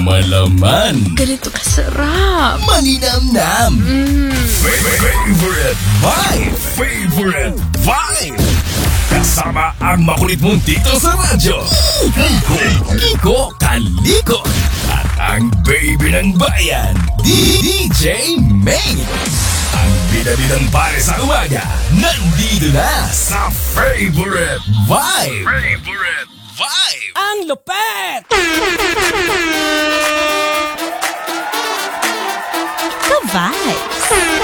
Malaman. Ganito kasarap. Maninamnam. Favorite vibe. Favorite vibe. Kasama ang makulit mong tito sa radyo. Kiko Kaliko. At ang baby ng bayan, DJ May. Ang bida-bidang pare sa umaga, nandito na sa Favorite Vibe. Favorite Vibe. Ang lupet! Ka-vibes.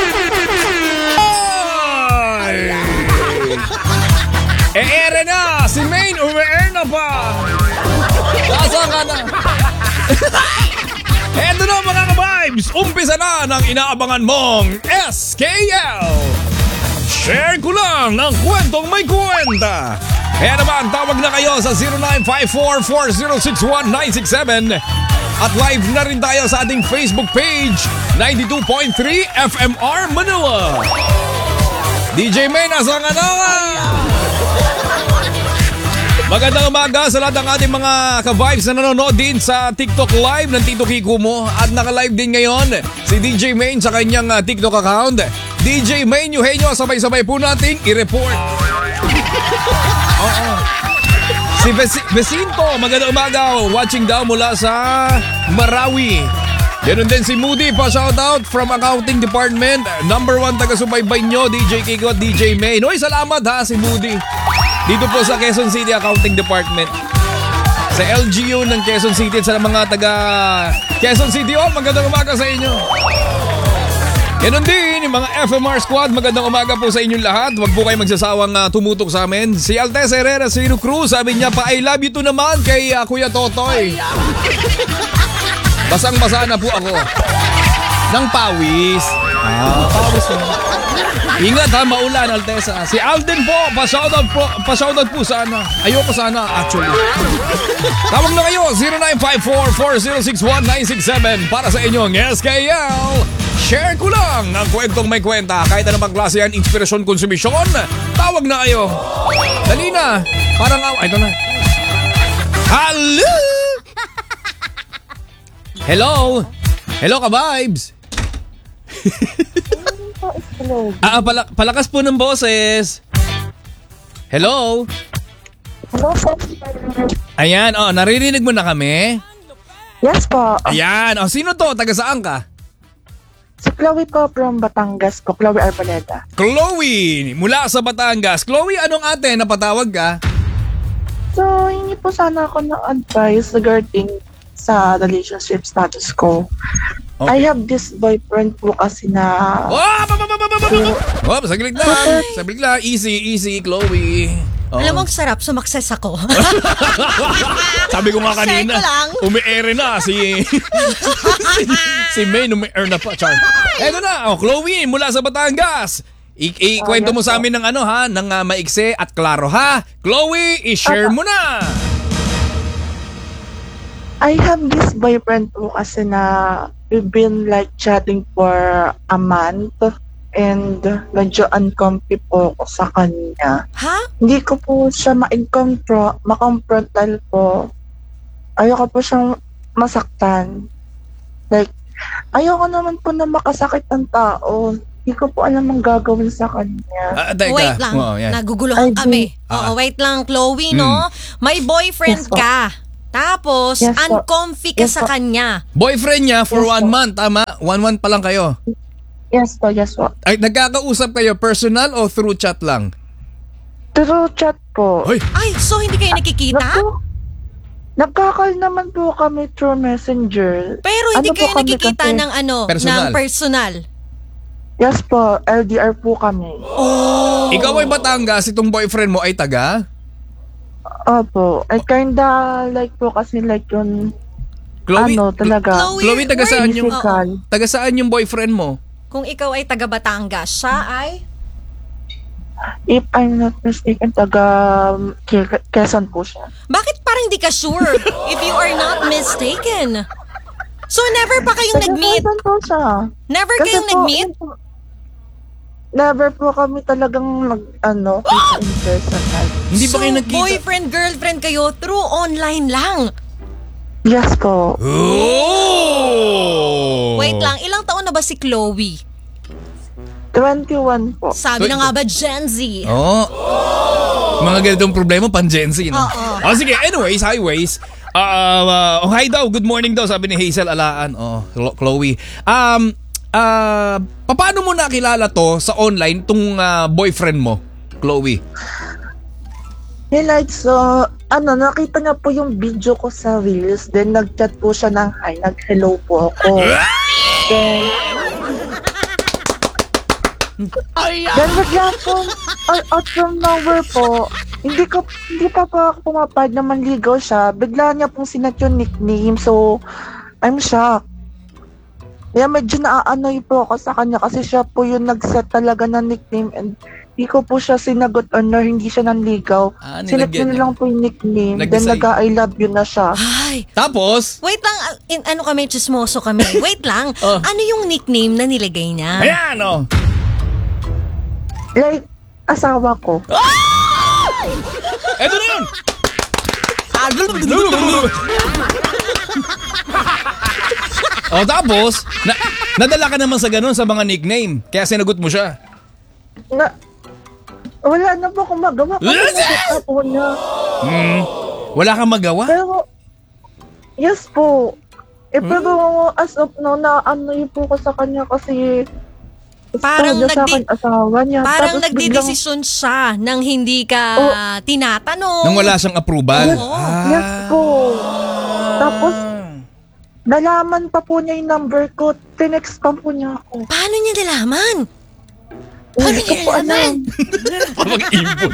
Ere na! Si Maine ume-air na pa! Saan ka na? Eto na mga ka-vibes! Umpisa na ng inaabangan mong SKL! Share ko lang ng kwentong may kwenta! Kaya naman, tawag na kayo sa 0954-4061-967 at live na rin tayo sa ating Facebook page 92.3 FMR Manila. DJ May, nasa ka na? Magandang umaga sa lahat ng ating mga ka-vibes na nanonood din sa TikTok live ng Tito Kiko mo. At naka-live din ngayon si DJ Maine sa kanyang TikTok account. DJ Maine Eugenio, sabay-sabay po nating i-report. Si Besinto, magandang umaga, watching daw mula sa Marawi. Ganun din si Moody, pa-shoutout from accounting department. Number 1 taga-subaybay nyo, DJ Kiko at DJ Maine. Hoy, salamat ha si Moody. Dito po sa Quezon City Accounting Department. Sa LGU ng Quezon City at sa mga taga Quezon City. Oh, magandang umaga sa inyo. Ganon din yung mga FMR Squad. Magandang umaga po sa inyong lahat. Huwag po kayo magsasawang tumutok sa amin. Si Altes Herrera, si Cruz, sabi niya pa I love you to naman kay Kuya Totoy. Basang-basa na po ako. Nang pawis. Pawis na. Ingat ha, maulan Altesa. Si Alden po, pa-shoutout po sana. Ayoko sana actually. Tawag na kayo 0954-4061-967 para sa inyong SKL. Share ko lang ang kwentong may kwenta. Kahit anong klase yan, inspirasyon, konsumisyon. Tawag na kayo. Dali na. Parang ito na. Hello! Hello? Hello ka-vibes? Hello. Palakas po ng boses. Hello? Hello, sir. Ayan, naririnig mo na kami? Yes po. Ayan, sino to? Taga saan ka? Si Chloe po from Batangas po. Chloe Arboleda. Chloe, mula sa Batangas. Chloe, anong ate? Napatawag ka? So, hindi po sana ako ng advice regarding sa relationship status ko. Okay. I have this boyfriend po kasi na... Saglit lang. Easy, Chloe. Alam mo, sarap. Sumakses ako. Sabi ko nga kanina, umi-ere na si May, umi-ere na pa. Eto na, Chloe, mula sa Batangas. Ikwento mo sa amin ng ng maikse at klaro ha. Chloe, i-share mo na. I have this boyfriend po kasi na we've been like chatting for a month and medyo uncomfy po ako sa kanya. Ha? Hindi ko po siya ma-confront dahil po ayoko po siyang masaktan. Like, ayoko naman po na makasakit ng tao. Hindi ko po alam ang gagawin sa kanya. Wait lang, naguguluhan kami. Wait lang, Chloe, no? May boyfriend ka. Tapos, Yes, po. uncomfy ka Yes, sa po. kanya. Boyfriend niya for Yes, 1 po. month, tama? 1 month pa lang kayo. Yes po. Ay, nagkakausap kayo personal o through chat lang? Through chat po. Hoy, Ay, so hindi kayo nakikita? Nagkakal naman po kami through messenger. Pero hindi Ano po kayo kami nakikita kasi? ng Personal. ng personal. Yes po, LDR po kami. ikaw ay Batangas, itong boyfriend mo ay taga? Opo. I kinda like po kasi like yun, Chloe, talaga. Chloe, taga saan yung physical. taga saan yung boyfriend mo? Kung ikaw ay taga Batangas, siya ay... If I'm not mistaken, taga Quezon po siya. Bakit parang hindi ka sure if you are not mistaken? So never pa kayong Taga nag-meet? Quezon po siya. Never Kasi kayong po, nag-meet? Never po kami talagang in person. Hindi ba So, kayo nagkita? boyfriend, girlfriend kayo through online lang. Yes po. Oh! Wait lang, ilang taon na ba si Chloe? 21 po. Sabi na nga ba Gen Z? Oh. Mga ganitong problema, pan-Gen Z, no? Oo. Oh, sige, anyways, highways. Hi daw, good morning daw, sabi ni Hazel Alaan. Oh, Chloe. Paano mo nakilala to sa online, tong boyfriend mo, Chloe? So, nakita niya po yung video ko sa Reels, then nag-chat po siya ng hi, nag-hello po ako. Then bigla po, out from nowhere po, hindi pa po ako pumapayag na manligaw siya. Bigla niya pong sinat yung nickname, so I'm shocked. Kaya medyo naaanoy po ako sa kanya kasi siya po yung nag-set talaga ng nickname and hindi ko po siya sinagot or hindi siya nanligaw. Sinat niya lang po yung nickname, then nag-I love you na siya. Ay, Tapos? wait lang, ano kami, chismoso kami. Wait lang, ano yung nickname na nilagay niya? Ayan, oh. Like, asawa ko. Eto na yun! O tapos, nadala ka naman sa ganun sa mga nickname. Kaya sinagot mo siya. Wala na po akong magawa kasi nagot na po niya. Wala kang magawa? Pero, yes po. Pero as of now, naanoy po ko sa kanya kasi Parang sa akin, asawa niya. Parang Tapos nagdidesisyon siya nang hindi ka tinatanong. Nang wala siyang approval? Yes po. Tapos, nalaman pa po niya yung number ko. Tinext pa po niya ako. Paano niya nalaman? Hindi ko po alam. Parang ibon.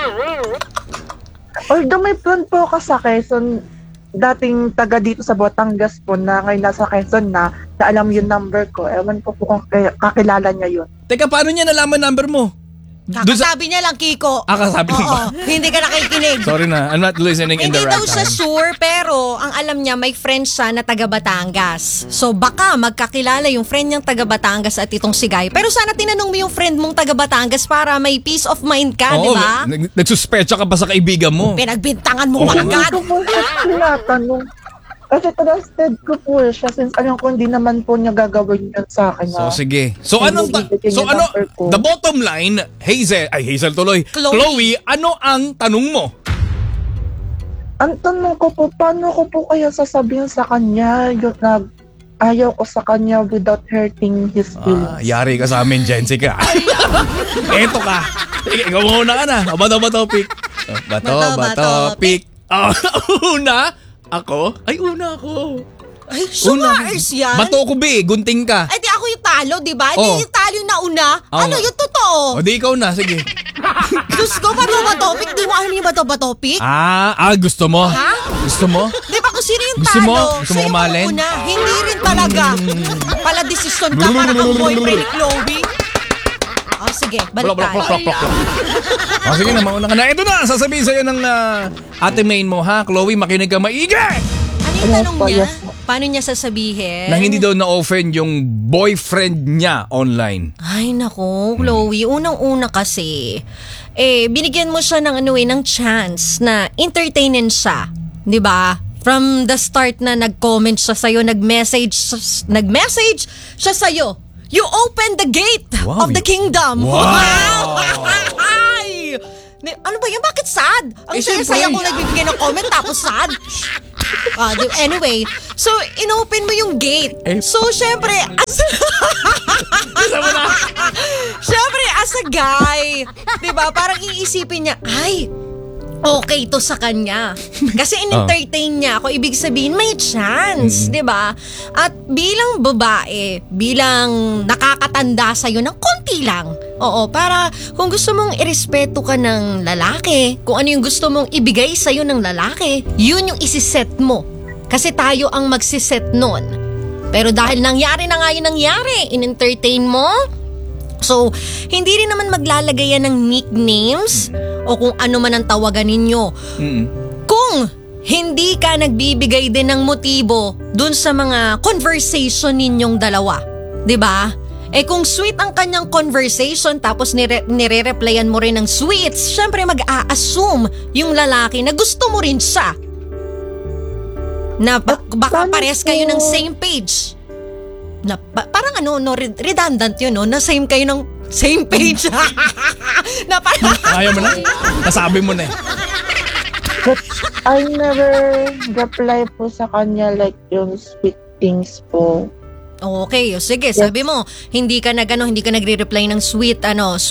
Although may friend po ako sa Quezon, dating taga dito sa Batangas po na ngayon nasa Quezon na alam yung number ko. Ewan po kung kakilala niya yun. Teka, paano niya nalaman number mo? Kakasabi niya lang, Kiko. Kasabi Oo, ba? hindi ka nakikinig. Sorry na, I'm not listening in Hindi the daw right siya time. sure, pero ang alam niya may friend siya na taga Batangas. So baka magkakilala yung friend niyang taga Batangas at itong si Guy. Pero sana tinanong mo yung friend mong taga Batangas para may peace of mind ka, di ba? Nagsuspecha ka ba sa kaibigan mo? Pinagbintangan mo agad. Hindi ko po siya tinatanong. Kasi trusted ko po siya since alam ko hindi naman po niya gagawin yun sa akin. So sige. So Hindi anong bibigyan yung number ko. the bottom line, Hazel tuloy. Chloe, ano ang tanong mo? Ang tanong ko po, paano ko po kaya sasabihin sa kanya yung ayaw ko sa kanya without hurting his feelings? Yari ka sa amin, Jessica. Eto ka. Sige, ikaw muna ka na. Bato topic. Bato pick. Una? Ako? Ay, una ako. Ay, sumars yan. Bato ko, be. Gunting ka. Ay, di ako yung talo, di ba? Oh. Di yung talo yung nauna. Oo Ano nga. yung totoo? O, di ikaw na. Sige. Diyos ko, bato-batopik. Di mo alam yung bato-batopik? Gusto mo? Ha? Gusto mo? Di ba kung sino yung Gusto talo? mo? Gusto mo siya yung kumalin? una. Hindi rin talaga. Pala desisyon ka para kang boyfriend ni Chloe. Sige, balik tayo. O, sige na, mauna ka na. Ito na, sasabihin sa'yo ng ate main mo, ha? Chloe, makinig ka maigi! Ano yung tanong niya? Paano niya sasabihin? Na hindi daw na-offend yung boyfriend niya online. Ay, nako, Chloe. Unang-una kasi, binigyan mo siya ng chance na entertainin siya. 'Di ba? From the start na nag-comment siya sa'yo, nag-message siya sa'yo. You opened the gate of the kingdom. Wow! Ay! Ano ba yan? Bakit sad? Ang saya-saya ko nagbibigay ng comment tapos sad. Anyway, so inopen mo yung gate. So syempre, as a guy, 'di ba? Parang iisipin niya, ay, okay to sa kanya. Kasi in-entertain niya ako, ibig sabihin may chance, 'di ba? At bilang babae, bilang nakakatanda sa ng konti lang. Oo, para kung gusto mong irespeto ka ng lalaki, kung ano yung gusto mong ibigay sa ng lalaki, yun yung isiset mo. Kasi tayo ang magsiset nun. Pero dahil nangyari na nga yung nangyari, in-entertain mo, so hindi rin naman maglalagay yan ng nicknames o kung ano man ang tawagan ninyo. Kung hindi ka nagbibigay din ng motibo dun sa mga conversation ninyong dalawa, 'di ba? Kung sweet ang kanyang conversation tapos nire-replyan mo rin ng sweets, syempre mag-a-assume yung lalaki na gusto mo rin siya. Na baka Paano pares po? kayo ng same page. Na parang redundant yun, no? Na same kayo ng same page. Na parang Ayaw mo na. Nasabi mo na eh. But I never reply po sa kanya like yung sweet things po. Okay, sige, sabi mo, hindi ka nagre-reply ng sweet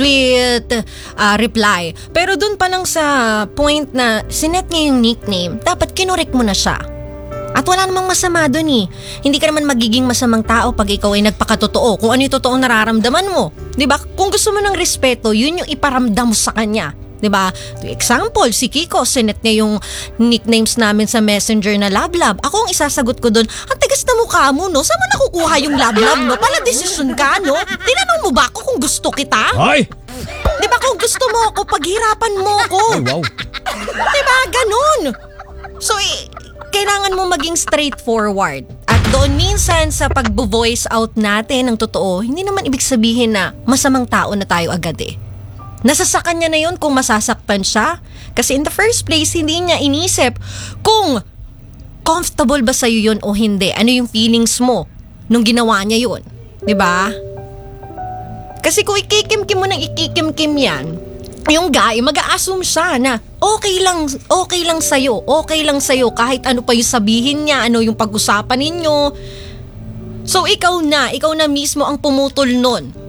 reply. Pero dun pa lang sa point na sinet niya yung nickname, dapat kinorek mo na siya. At wala namang masama dun eh. Hindi ka naman magiging masamang tao pag ikaw ay nagpakatotoo kung ano yung totoong nararamdaman mo. 'Di ba? Kung gusto mo ng respeto, yun yung iparamdam mo sa kanya. 'Di ba? Example, si Kiko, sinet niya yung nicknames namin sa Messenger na Lab. Ako ang isasagot ko doon, ang tigas na mukha mo, no? Saan mo nakukuha yung Lab, no? Pala desisyon ka, no? Tinanong mo ba ako kung gusto kita? Ay! 'Di ba kung gusto mo ako, paghirapan mo ako? Ay, wow. 'Di ba? Ganun. So, kailangan mo maging straightforward. At doon minsan sa pag-voice out natin ng totoo, hindi naman ibig sabihin na masamang tao na tayo agad eh. Nasa sa kanya na yun kung masasaktan siya. Kasi in the first place, hindi niya inisip kung comfortable ba sa'yo yun o hindi. Ano yung feelings mo nung ginawa niya yun. 'Di ba? Kasi kung ikikimkim mo ng ikikimkim yan, yung guy, mag-a-assume siya na okay lang sa'yo kahit ano pa yung sabihin niya, ano yung pag-usapan ninyo. So ikaw na mismo ang pumutol nun.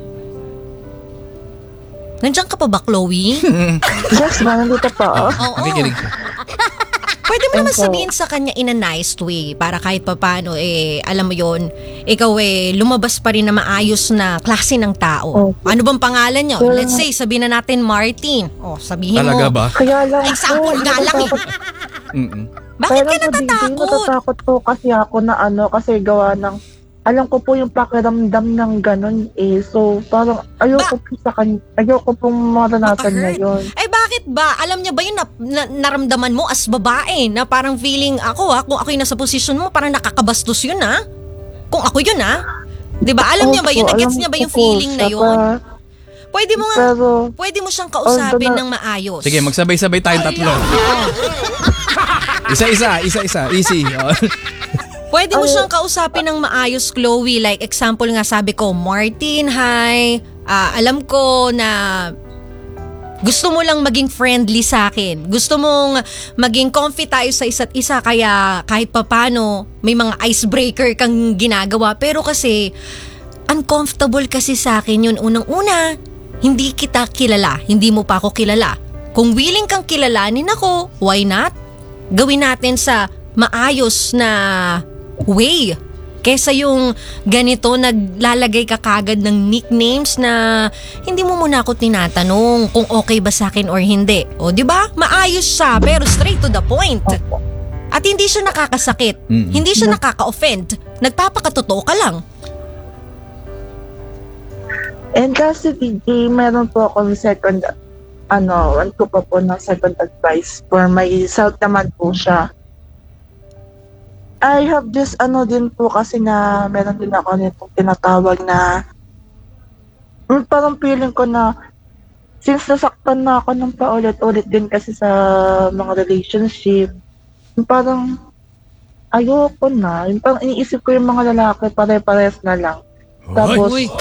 Nandiyan ka pa ba, Chloe? Yes, nandito po. Oo. Nakikinig. Pwede mo naman Opo. sabihin sa kanya in a nice way para kahit papaano, alam mo yon, ikaw lumabas pa rin na maayos na klase ng tao. Opo. Ano bang pangalan niya? Well, Let's say, sabihin na natin Martin. Sabihin Talaga mo. ba? Kaya lang Example po, nga lang eh. Mm-mm. Bakit ka Kaya lang po, natatakot? natatakot po kasi ako na kasi gawa ng, alam ko po yung pakiramdam ng ganun eh. So, parang ayoko po sa kanya, ayoko pong maranasan niya Maka-hurt? yun. Bakit ba? Alam niya ba yun na naramdaman mo as babae na parang feeling kung ako yung nasa posisyon mo, parang nakakabastos yun Kung ako yun Di ba? Alam niya ba yun? Opo, Nagets alam niya ba ko yung po feeling na siya, yun? Pero, Pwede mo siyang kausapin Although ng maayos. Sige, magsabay-sabay tayong tatlo. Isa-isa. Easy. Oh. Pwede mo siyang kausapin ng maayos, Chloe. Like example nga sabi ko, Martin, hi. Alam ko na gusto mo lang maging friendly sa akin. Gusto mong maging comfy tayo sa isa't isa kaya kahit papano may mga icebreaker kang ginagawa. Pero kasi uncomfortable kasi sa akin yun. Unang-una, hindi kita kilala. Hindi mo pa ako kilala. Kung willing kang kilalanin ako, why not? Gawin natin sa maayos na way. Kesa yung ganito naglalagay ka kagad ng nicknames na hindi mo muna ako tinatanong kung okay ba sa akin or hindi. O di ba? Maayos siya pero straight to the point. At hindi siya nakakasakit. Hindi siya nakaka-offend. Nagpapakatotoo ka lang. and kasi DJ, meron po akong second, one ko pa po na second advice for myself naman po siya. I have this din po kasi na meron din ako nitong tinatawag na parang feeling ko na since nasaktan na ako ng paulit-ulit din kasi sa mga relationship, parang ayoko na. Parang iniisip ko yung mga lalaki pare-pares na lang. Tapos, Uy.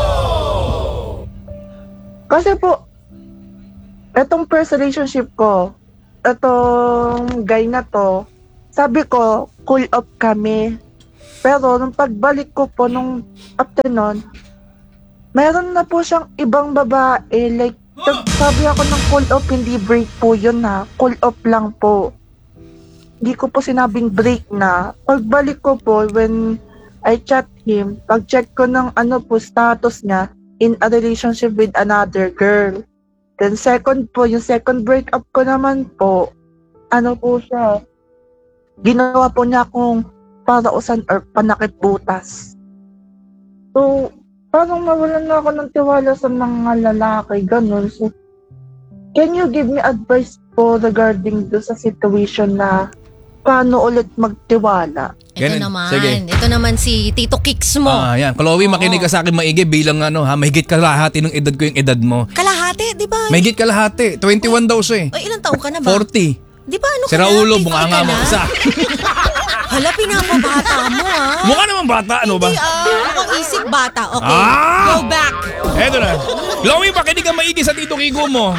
kasi po, etong first relationship ko, etong guy na to, sabi ko, cool off kami. Pero nung pagbalik ko po nung after nun, meron na po siyang ibang babae. Like, sabi ako ng cool off, hindi break po yun Cool off lang po. Hindi ko po sinabing break na. Pagbalik ko po, when I chat him, pag-check ko ng status niya, in a relationship with another girl. Then second po, yung second breakup ko naman po, po siya, ginawa po niya akong parausan or panakit butas. So, parang mawalan na ako ng tiwala sa mga lalaki, ganun. So, can you give me advice po regarding do sa situation na paano ulit magtiwala? Ito naman si Tito Kicks mo. Yan. Chloe, makinig ka sa akin maigi bilang mahigit kalahati ng edad ko yung edad mo. Kalahati, di ba? Mahigit kalahati. 21 daw siya Ay, ilang taon ka na ba? 40. Di ba Si Raulo, bunganga mo isa. Hala, pinapabata mo Mukha naman bata, ano ba? Hindi mukhang isip bata. Okay, Ah! go back. Eto na. Chloe, pakinig ka maigi sa Tito Kiko mo.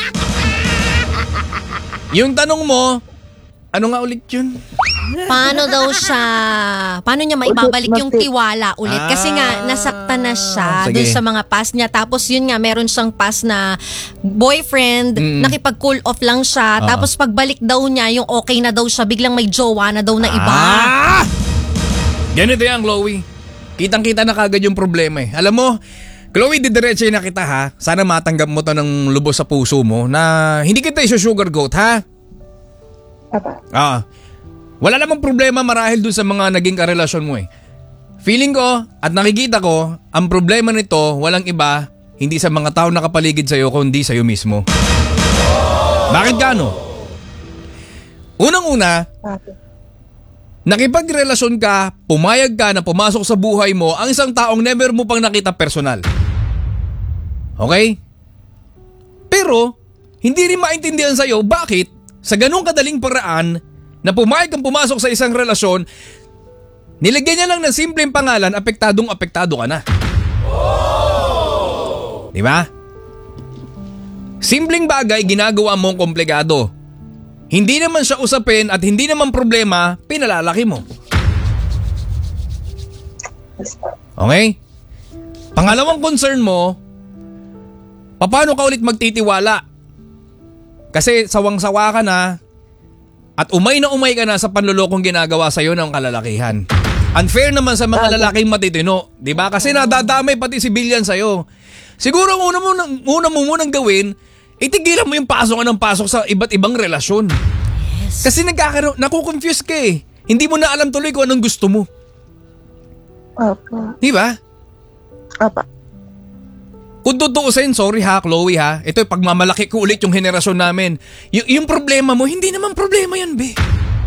Yung tanong mo, ano nga ulit yun? Paano niya maibabalik yung tiwala ulit? Kasi nga, nasaktan na siya Sige. dun sa mga past niya. Tapos yun nga, meron siyang past na boyfriend, nakipag-cool off lang siya. Tapos pagbalik daw niya, yung okay na daw siya, biglang may jowa na daw na iba. Ganito yan, Chloe. Kitang-kita na kagad yung problema eh. Alam mo, Chloe, didiretso na kita ha. Sana matanggap mo to ng lubos sa puso mo na hindi kita iso-sugarcoat ha. Papa. Wala namang problema marahil dun sa mga naging karelasyon mo eh. Feeling ko at nakikita ko, ang problema nito walang iba, hindi sa mga tao nakapaligid sa'yo kundi sa'yo mismo. Bakit gano? Unang-una, Papa. nakipagrelasyon ka, pumayag ka na pumasok sa buhay mo ang isang taong never mo pang nakita personal. Okay? Pero, hindi rin maintindihan sa'yo bakit sa ganung kadaling paraan na pumayag kang pumasok sa isang relasyon, nilagyan niya lang ng simpleng pangalan, apektadong-apektado ka na. Di ba? Simpleng bagay, ginagawa mong komplikado. Hindi naman siya usapin at hindi naman problema, pinalalaki mo. Okay? Pangalawang concern mo, paano ka ulit magtitiwala? Kasi sawang-sawa ka na at umay na umay ka na sa panlulokong ginagawa sa'yo ng kalalakihan. Unfair naman sa mga lalaking matitino, di ba? Kasi nadadamay pati si Billian sa'yo. Siguro ang una mo munang gawin, itigilan mo yung pasok ng pasok sa iba't ibang relasyon. Yes. Kasi nakukonfuse ka eh. Hindi mo na alam tuloy kung anong gusto mo. Papa. Di ba? Papa. Kung tutuusin, sorry ha, Chloe ha. Ito, pagmamalaki ko ulit yung henerasyon namin. Yung problema mo, hindi naman problema yan, be.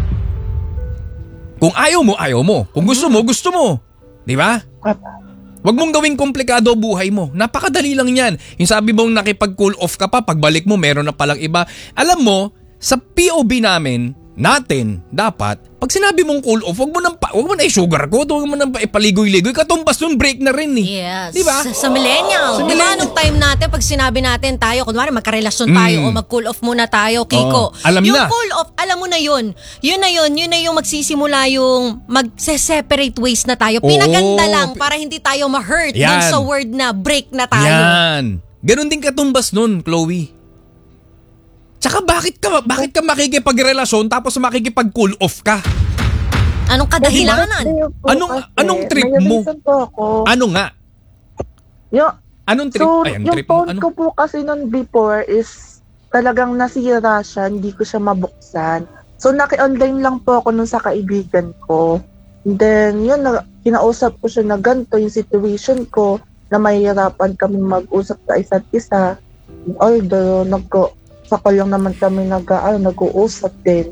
Kung ayaw mo, ayaw mo. Kung gusto mo, gusto mo. Di ba? Papa. Huwag mong gawing komplikado buhay mo. Napakadali lang yan. Yung sabi mong nakipag-cool off ka pa, pagbalik mo, meron na palang iba. Alam mo, sa POV natin, dapat, pag sinabi mong cool off, huwag mo na i-sugarcoat, huwag mo na ipaligoy-ligoy. Katumbas nun, break na rin eh. Yes. Di ba? Sa millennial. Sa Di ba millennial. nung time natin, pag sinabi natin tayo, kunwari magkarelasyon tayo o mag-cool off muna tayo, Kiko. Alam yung na. cool off, alam mo na yun. Yun na yung magsisimula yung mag-separate ways na tayo. Pinaganda lang para hindi tayo ma-hurt dun Yan. sa word na break na tayo. Yan. Ganon din katumbas nun, Chloe. Tsaka bakit ka makikipagrelasyon tapos makikipag-cool off ka? Anong kadahilanan? Anong trip mo? May reason po ako. Ano nga? Anong trip? So, Ay, ang yung trip mo. phone Ano? ko po kasi nun before is talagang nasira siya, hindi ko siya mabuksan. So, naki-online lang po ako nun sa kaibigan ko. And then, yun, kinausap ko siya na ganito yung situation ko, na mahihirapan kami mag-usap sa isa't isa. Although, saka lang naman kami nag-uusap din.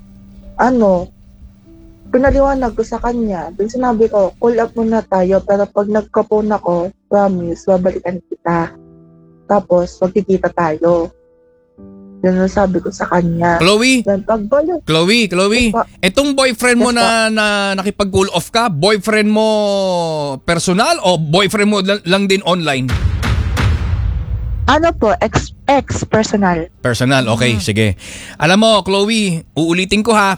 Pinaliwanag ko sa kanya. Then sinabi ko, call up muna tayo, pero pag nagka-phone ako, promise, babalikan kita. Tapos, magkikita tayo. Yun ang sabi ko sa kanya. Chloe? Then pagbalik, Chloe? Yes, pa. Etong boyfriend mo Yes, na nakipag-cool off ka, boyfriend mo personal o boyfriend mo lang din online? ex-personal. Personal, okay, sige. Alam mo, Chloe, uulitin ko ha.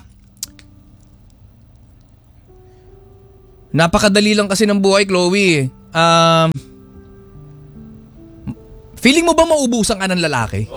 Napakadali lang kasi ng buhay, Chloe. Feeling mo ba maubusan ka ng lalaki?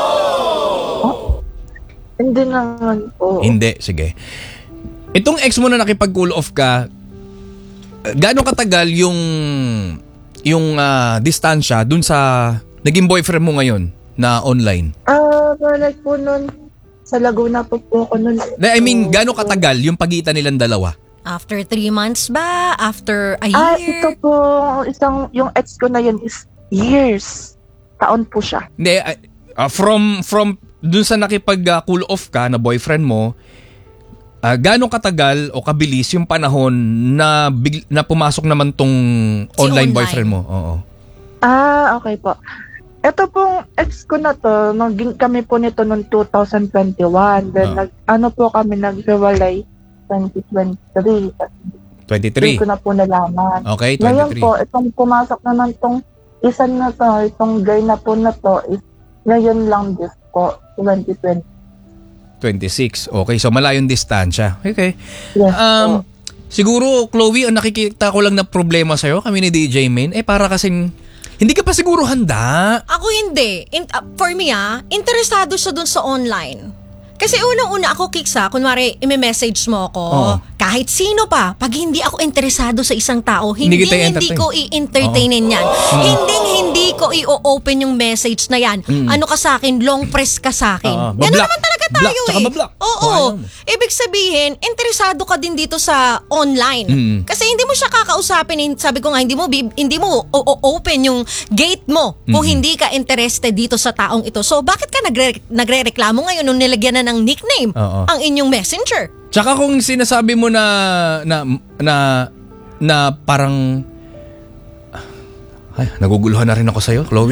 Hindi naman po. Hindi, sige. Itong ex mo na nakipag-cool off ka, gaano katagal yung distansya dun sa naging boyfriend mo ngayon na online? Like po nun, sa Laguna po ako nun. I mean, gaano katagal yung pagitan nilang dalawa? After 3 months ba? After a year? Ito po, yung ex ko na yun is years. Taon po siya. Hindi, from dun sa nakipag-cool off ka na boyfriend mo, gaano katagal o kabilis yung panahon na pumasok naman tong online boyfriend mo? Oo. Okay po. Ito pong ex ko na to, naging kami po nito noong 2021. Then, kami naghiwalay 2023. 23. Hindi ko na po nalaman. Okay, Ngayon 23. po, itong pumasok naman tong isa na to, itong guy na po na to, is ngayon lang this po, 2020. 26. Okay, so malayong distansya. Okay. Yes po. Siguro, Chloe, ang nakikita ko lang na problema sa'yo, kami ni DJ Main, para kasing hindi ka pa siguro handa. Ako hindi. For me interesado siya dun sa online. Kasi unang-una ako, Kicks kunwari, i-message mo ako, kahit sino pa, pag hindi ako interesado sa isang tao, hindi ko i-entertainin yan. Hindi ko i-open yung message na yan. Ano ka sa akin, long press ka sa akin. Ganun naman talaga tayo Block, tsaka mablock. Oo. Ibig sabihin, interesado ka din dito sa online. Kasi hindi mo siya kakausapin, sabi ko nga, hindi mo open yung gate mo kung hindi ka interested dito sa taong ito. So, bakit ka nagre-reklamo ngayon nung nilagyan na ng nickname ang inyong messenger? Tsaka kung sinasabi mo na parang ay, naguguluhan na rin ako sa'yo, Chloe.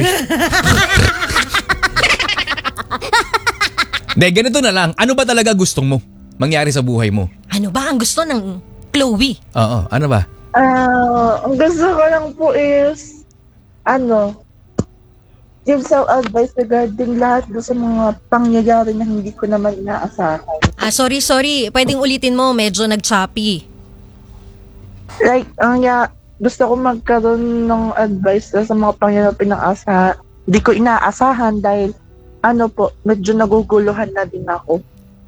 De, ganito na lang. Ano ba talaga gustong mo mangyari sa buhay mo? Ano ba ang gusto ng Chloe? Oo, ano ba? Ang gusto ko lang po is, give some advice regarding lahat do sa mga pangyayari na hindi ko naman inaasahan. Sorry. Pwedeng ulitin mo, medyo nag-choppy. Like, gusto ko magkaroon ng advice sa mga pangyayari na hindi ko inaasahan dahil medyo naguguluhan na din ako.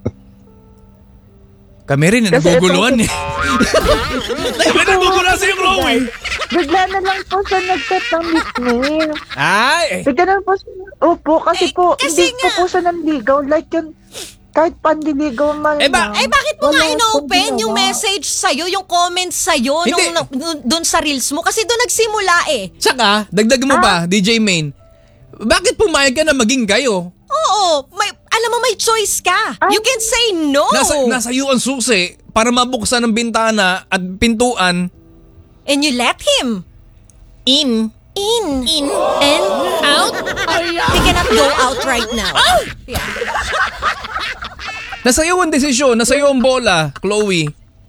Kami rin, naguguluhan eh. May naguguluhan sa'yo, Chloe. Bigla na lang po siya nagtatamit niya. Ay! Bigla na po siya. Opo, kasi hindi po siya nanligaw. Like yun, kahit pandiligaw man lang. Bakit mo nga wala inopen akong yung ginawa. message sa'yo, yung comments sa'yo, Hindi. doon sa reels mo? Kasi doon nagsimula eh. Tsaka, dagdag mo ba, DJ Main, bakit pumayag ka na maging kayo? Oo, alam mo may choice ka. You can say no. Nasa iyo ang susi para mabuksan ang bintana at pintuan. And you let him in and out. He cannot go out right now. Yeah. Nasa iyo ang desisyon, nasa iyo ang bola, Chloe.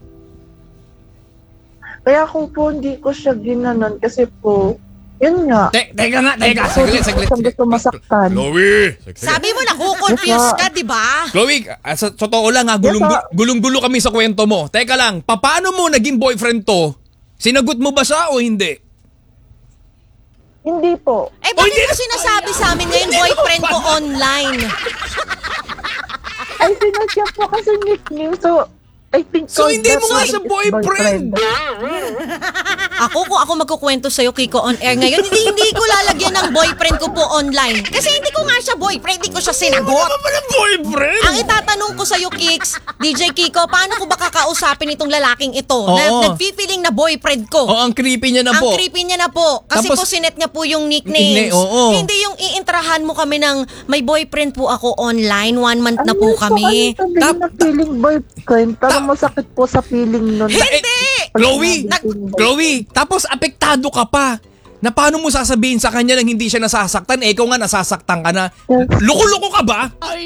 Kaya ko po hindi ko siya ginanon kasi po, yun nga. Teka, saglit. Gusto masaktan. Chloe! Sabi mo na confuse ka, di ba? Chloe, sa totoo lang gulong-gulo kami sa kwento mo. Teka lang, paano mo naging boyfriend to? Sinagot mo ba siya o hindi? Hindi po. Bakit mo sinasabi sa amin ngayon boyfriend ko online? Ay, sinasya po kasi nickname. So, I think So, hindi mo nga that's siya why boyfriend. Kung ako magkukwento sa'yo, Kiko, on air ngayon, hindi ko lalagyan ng boyfriend ko po online. Kasi hindi ko nga siya boyfriend, hindi ko siya sinagot. Ano ba ng boyfriend? Ang itatanong ko sa'yo, Kicks, DJ Kiko, paano ko ba kakausapin itong lalaking ito na Oo. nagfi-feeling na boyfriend ko? Oh, ang creepy niya na po. Ang creepy niya na po. Kasi Tapos, po sinet niya po yung nicknames. oo. Hindi yung iintrahan mo kami ng may boyfriend po ako online. 1 month na po kami. Ano sabihin na feeling boyfriend? Parang masakit po sa feeling nun. Hindi! Chloe, tapos apektado ka pa. Na paano mo sasabihin sa kanya nang hindi siya nasasaktan? Ikaw nga nasasaktan ka na. Loko-loko ka ba?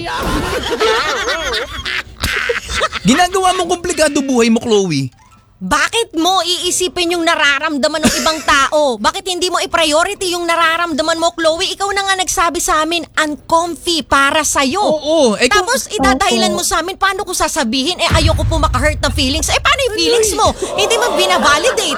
Ginagawa mong komplikado buhay mo, Chloe. Bakit mo iisipin yung nararamdaman ng ibang tao? Bakit hindi mo i-priority yung nararamdaman mo, Chloe? Ikaw na nga nagsabi sa amin, uncomfy para sa'yo. Oo. Tapos idadahilan mo sa amin, paano ko sasabihin? Ayoko po maka-hurt ng feelings. Paano yung feelings mo? Hindi mo binavalidate.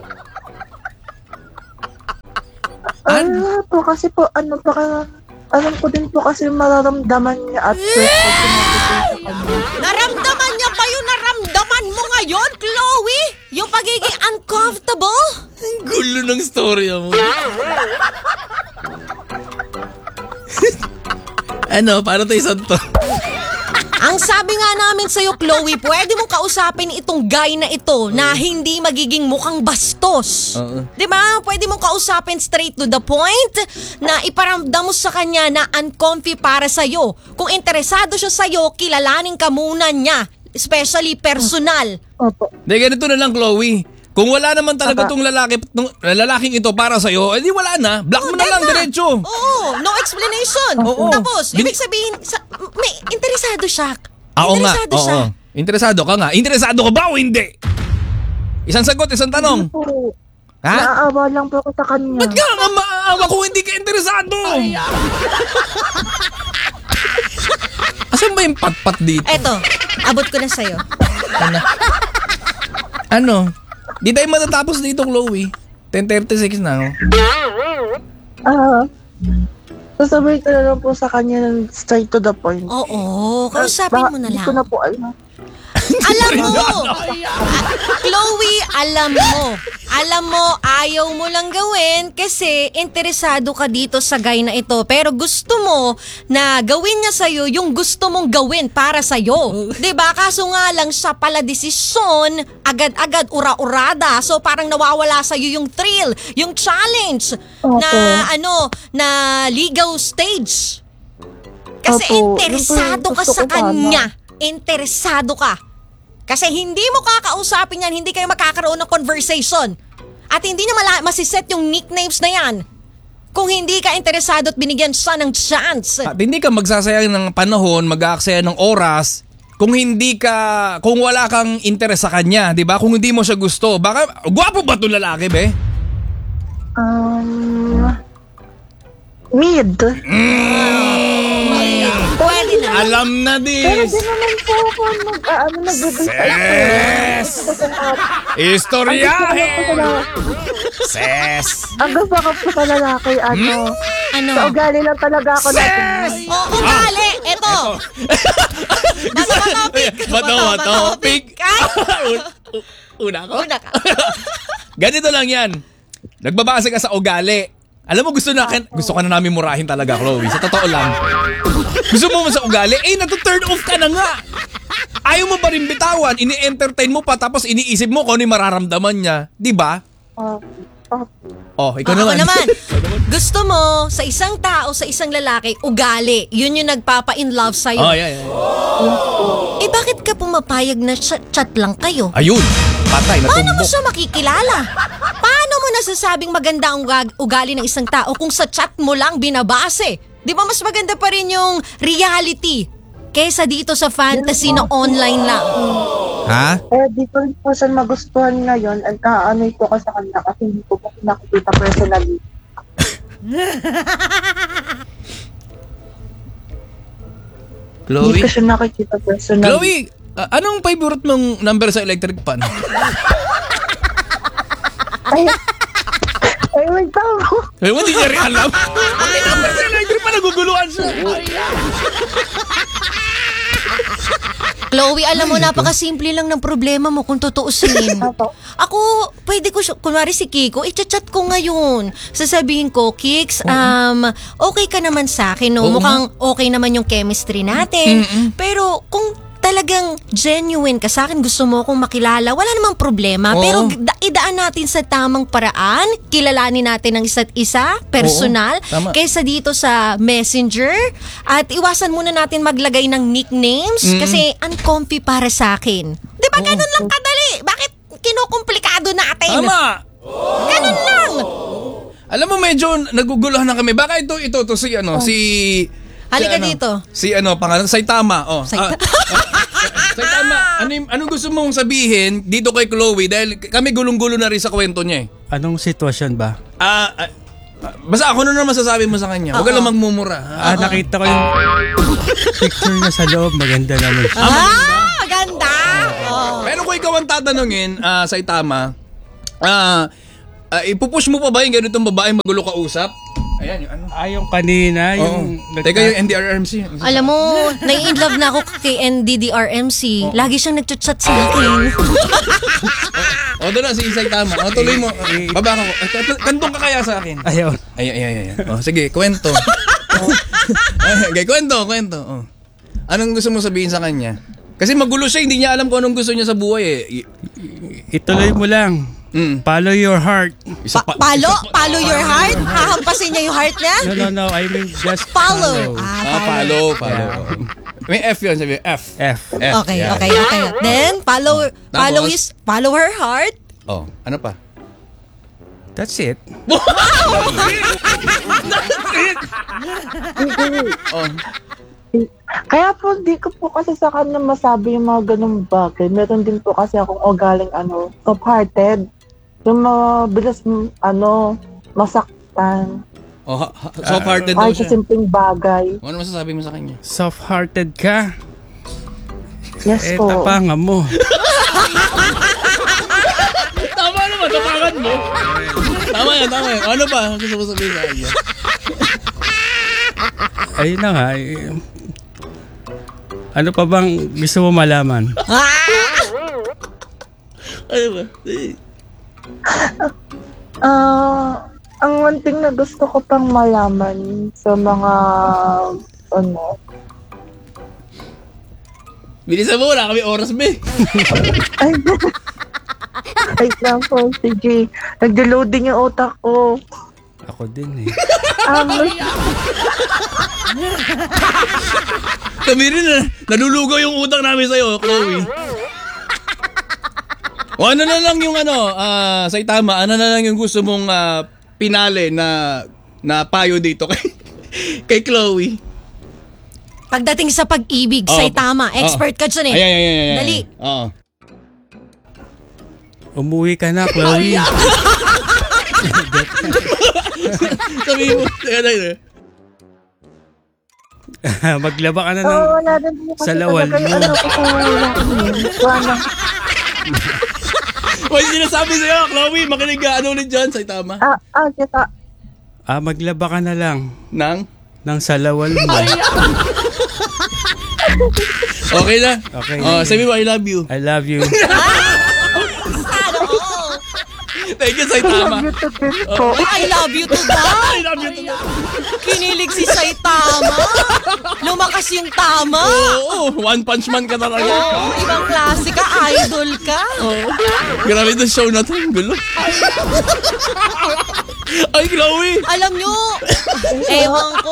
Po, kasi po, alam ko din po kasi mararamdaman niya at first. Naramdaman niya pa yung naramdaman mo ngayon, Chloe? Yung pagiging uncomfortable? Ang gulo ng story mo. Para tayo santo? Ang sabi nga namin sa'yo, Chloe, pwede mong kausapin itong guy na ito na hindi magiging mukhang bastos. Diba? Pwede mong kausapin straight to the point na iparamdam mo sa kanya na uncomfy para sa'yo. Kung interesado siya sa'yo, kilalanin ka muna niya. Especially personal. Opo. Ganito na lang, Chloe. Kung wala naman talaga tong lalaking ito para sa'yo, edi wala na. Block mo na lang, diretso. Oo, no explanation. Oo. Tapos, ibig sabihin, may interesado siya. Oo nga, Interesado siya. Interesado ka nga. Interesado ka ba o hindi? Isang sagot, isang tanong. Po. Ha? Naaawa lang po ako sa kanya. Ba't ka nga maaawa kung hindi ka interesado? Asan ba yung pat-pat dito? Eto, abot ko na sa'yo. Ano? Di tayo matatapos dito, Chloe. 10:36 na. Sasabihin ko na lang po sa kanya ng straight to the point. Oo, kausapin mo na Hindi lang. ko na po alam. Alam mo, Chloe, alam mo, ayaw mo lang gawin kasi interesado ka dito sa guy na ito. Pero gusto mo na gawin niya sa'yo yung gusto mong gawin para sa'yo. Diba? Kaso nga lang siya pala desisyon, agad-agad, ura-urada. So parang nawawala sa'yo yung thrill, yung challenge na ligaw stage. Kasi Opo. interesado ka Gusto sa ko sana. kanya. Interesado ka. Kasi hindi mo kakausapin yan, hindi kayo magkakaroon ng conversation. At hindi niya masiset yung nicknames na yan. Kung hindi ka interesado at binigyan siya ng chance. At hindi ka magsasayang ng panahon, mag-aaksaya ng oras kung wala kang interes sa kanya, 'di ba? Kung hindi mo siya gusto. Baka gwapo ba 'tong lalaki, be? Mid. Pwede na. Alam na Pero this. di naman po ako nagbibigay. Ses! Istoryahe! Ses! Ang gusto ko po sa lalaki, Ano? sa ugali lang talaga ako Ses! Ugali! Eto! Bato topic! Una ko? Una ka. Ganito lang yan. Nagbabase ka sa ugali. Alam mo, gusto ka na namin murahin talaga, Chloe. Sa totoo lang. Gusto mo sa ugali? Natu-turn off ka na nga. Ayaw mo pa rin bitawan. Ini-entertain mo pa tapos iniisip mo kung ano yung mararamdaman niya. Di ba? Ikaw Ako naman. naman. Gusto mo sa isang tao, sa isang lalaki, ugali. Yun yung nagpapa-in love sa'yo. Yeah. Bakit ka pumapayag na chat lang kayo? Ayun. Patay, Paano mo natumbok. siya makikilala? Paano mo nasasabing maganda ang ugali ng isang tao kung sa chat mo lang binabase? Di ba mas maganda pa rin yung reality kesa dito sa fantasy na online lang? Ha? di ko rin po siya magustuhan ngayon. Ang kaanoy ko ka sa kanya kasi hindi ko po nakikita personally. Hindi ko Chloe? siya nakikita personally. Chloe, anong favorite mong number sa electric pan? Ay, wait tamo. Hindi niya rin alam. Ang number sa electric pan, naguguluhan siya. Chloe, alam mo, napakasimple lang ng problema mo kung tutuusin. Ako, pwede ko, kunwari si Kiko, i-chat ko ngayon. Sasabihin ko, Kix, okay ka naman sa akin, no? Oo Mukhang okay naman yung chemistry natin. Pero kung talagang genuine ka sa akin, gusto mo akong makilala, wala namang problema. Oo. Pero idaan natin sa tamang paraan, kilalanin natin ang isa't isa, personal, Tama. kaysa dito sa messenger. At iwasan muna natin maglagay ng nicknames kasi uncomfy para sa akin. Di ba ganun lang kadali? Bakit kinukomplikado natin? Tama. Ganun lang. Alam mo, medyo naguguluhan na kami. Baka ito si Halika dito. Pangalan, Saitama. Saitama, anong gusto mong sabihin dito kay Chloe? Dahil kami gulong-gulo na rin sa kwento niya eh. Anong sitwasyon ba? Basta ako na masasabi mo sa kanya. Huwag ka lang magmumura. Nakita ko yung picture niya sa loob. Maganda naman siya. Maganda. Pero kung ikaw ang tatanungin, Saitama, ipupush mo pa ba yung ganitong babae magulo kausap? Ayan, yung ano. Yung kanina, yung... Teka, yung NDRMC. Alam mo, nai-inlove na ako kay NDDRMC. Lagi siyang nagchat-chat sa akin. Doon na, si Saitama. Tuloy mo. Baba ka. Kantong ka kaya sa akin. Ayaw. Ay. Sige, kwento. Okay, kwento. Anong gusto mo sabihin sa kanya? Kasi magulo siya, hindi niya alam kung anong gusto niya sa buhay eh. Ituloy mo lang. Follow your heart. Follow your heart? Hahampasin niya yung heart niya? No. I mean, just Follow. follow. Follow. May F yun, sabi. F. Okay. Yeah. Then, follow Tapos? her heart. Ano pa? That's it. Kaya po, di ko po kasi sa kanya masabi yung mga ganung bagay. Meron din po kasi akong ugaling soft-hearted. Yung mabilis, masaktan. Oh, soft-hearted daw Kahit sa siya. simpleng bagay. Ano masasabi mo sa kanya? Soft-hearted ka. Yes po. Tapangan mo. Tama naman, tapangan mo. Tama yan. Ano pa? Gusto mo sabihin sa kanya? Ayun na nga. Ano pa bang gusto mo malaman? Ano ba? Ang one thing na gusto ko pang malaman sa mga Bilisan mo, wala kami oras, be. ay lang po, sige. Nag-loading yung utak ko. Ako din eh. Kami rin na. Nalulugaw yung utang namin sa'yo, Chloe. O ano na lang yung Saitama, ano na lang yung gusto mong pinale na payo dito kay Chloe? Pagdating sa pag-ibig, Saitama, expert ka dyan eh. Ay. Dali. Oo. Umuwi ka na, Chloe. Sabi mo, Maglaba ka na ng... Wala din po kasi Sa lawal talaga mo. wala. May sinasabi sa'yo, Chloe, makinig ka, ano ulit dyan, Saitama? Kita. Maglaba ka na lang Nang? ng salawal mo. Okay na? Okay. Sabi mo, I love you. I love you. Thank you, Saitama. I love you too ba? I love you too. Kinilig si Saitama. Lumakas yung tama. Oo, One Punch Man ka talaga. Oo, ibang klase ka, idol ka. Grabe itong show na to, ang gulo. Ay, Chloe! Alam nyo, ewan ko.